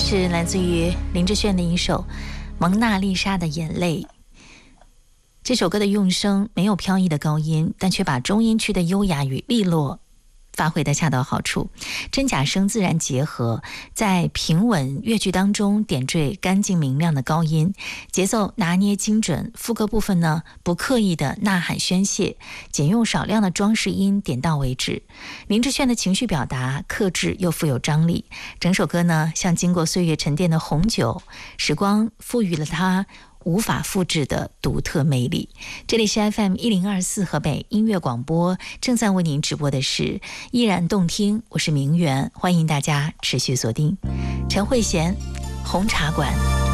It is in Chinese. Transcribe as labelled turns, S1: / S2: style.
S1: 是来自于林志炫的一首《蒙娜丽莎的眼泪》。这首歌的用声没有飘逸的高音，但却把中音区的优雅与利落发挥得恰到好处，真假声自然结合，在平稳乐句当中点缀干净明亮的高音，节奏拿捏精准，副歌部分呢不刻意的呐喊宣泄，仅用少量的装饰音，点到为止。林志炫的情绪表达克制又富有张力，整首歌呢像经过岁月沉淀的红酒，时光赋予了它无法复制的独特魅力。这里是 FM1024 河北音乐广播，正在为您直播的是依然动听，我是明媛，欢迎大家持续锁定陈慧娴红茶馆。